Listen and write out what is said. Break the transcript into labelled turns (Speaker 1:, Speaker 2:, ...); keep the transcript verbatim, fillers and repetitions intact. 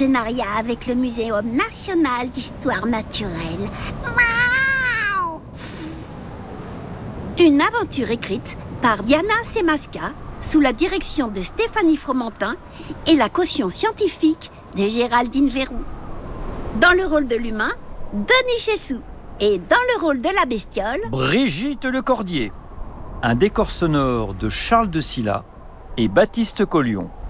Speaker 1: partenariat avec le Muséum national d'histoire naturelle. Miaou. Une aventure écrite par Diana Semasca, sous la direction de Stéphanie Fromentin et la caution scientifique de Géraldine Verroux. Dans le rôle de l'humain, Denis Chessou. Et dans le rôle de la bestiole,
Speaker 2: Brigitte Lecordier. Un décor sonore de Charles de Silla et Baptiste Collion.